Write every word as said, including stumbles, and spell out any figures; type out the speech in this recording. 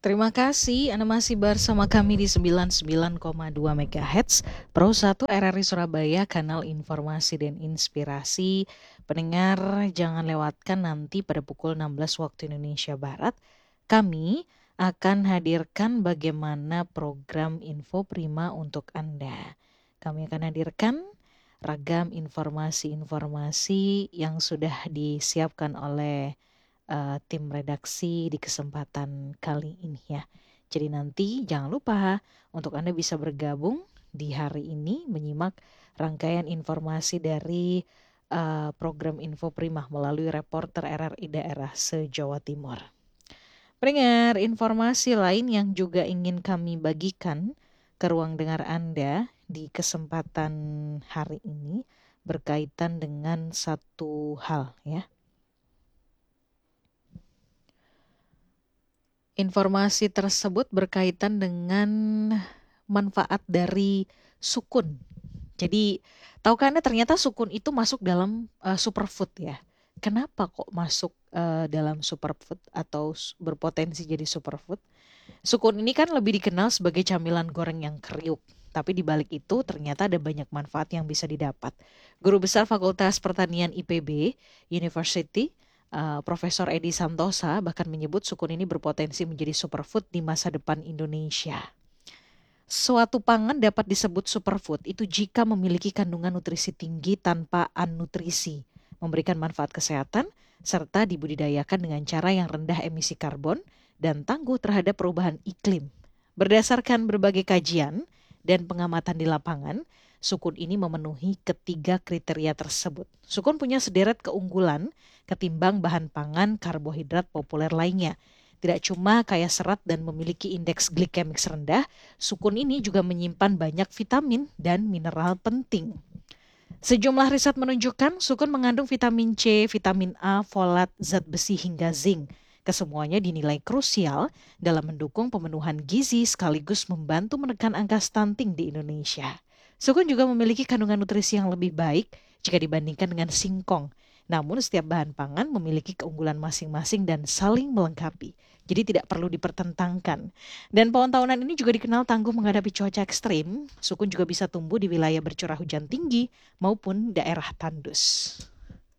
Terima kasih, Anda masih bersama kami di sembilan puluh sembilan koma dua MHz Pro satu R R I Surabaya, kanal informasi dan inspirasi. Pendengar, jangan lewatkan nanti pada pukul enam belas waktu Indonesia Barat, kami akan hadirkan bagaimana program Info Prima untuk Anda. Kami akan hadirkan ragam informasi-informasi yang sudah disiapkan oleh uh, tim redaksi di kesempatan kali ini ya. Jadi nanti jangan lupa untuk Anda bisa bergabung di hari ini menyimak rangkaian informasi dari uh, program Info Prima melalui reporter R R I daerah se-Jawa Timur. Pendengar, informasi lain yang juga ingin kami bagikan ke ruang dengar Anda di kesempatan hari ini berkaitan dengan satu hal ya. Informasi tersebut berkaitan dengan manfaat dari sukun. Jadi, tahukah Anda ternyata sukun itu masuk dalam uh, superfood ya? Kenapa kok masuk uh, dalam superfood atau berpotensi jadi superfood? Sukun ini kan lebih dikenal sebagai camilan goreng yang kriuk. Tapi di balik itu ternyata ada banyak manfaat yang bisa didapat. Guru Besar Fakultas Pertanian I P B University, uh, Profesor Edi Santosa bahkan menyebut sukun ini berpotensi menjadi superfood di masa depan Indonesia. Suatu pangan dapat disebut superfood itu jika memiliki kandungan nutrisi tinggi tanpa anutrisi, memberikan manfaat kesehatan, serta dibudidayakan dengan cara yang rendah emisi karbon dan tangguh terhadap perubahan iklim. Berdasarkan berbagai kajian dan pengamatan di lapangan, sukun ini memenuhi ketiga kriteria tersebut. Sukun punya sederet keunggulan ketimbang bahan pangan karbohidrat populer lainnya. Tidak cuma kaya serat dan memiliki indeks glikemik rendah, sukun ini juga menyimpan banyak vitamin dan mineral penting. Sejumlah riset menunjukkan sukun mengandung vitamin C, vitamin A, folat, zat besi hingga zinc. Kesemuanya dinilai krusial dalam mendukung pemenuhan gizi sekaligus membantu menekan angka stunting di Indonesia. Sukun juga memiliki kandungan nutrisi yang lebih baik jika dibandingkan dengan singkong. Namun setiap bahan pangan memiliki keunggulan masing-masing dan saling melengkapi. Jadi tidak perlu dipertentangkan. Dan pohon tahunan ini juga dikenal tangguh menghadapi cuaca ekstrim. Sukun juga bisa tumbuh di wilayah bercurah hujan tinggi maupun daerah tandus.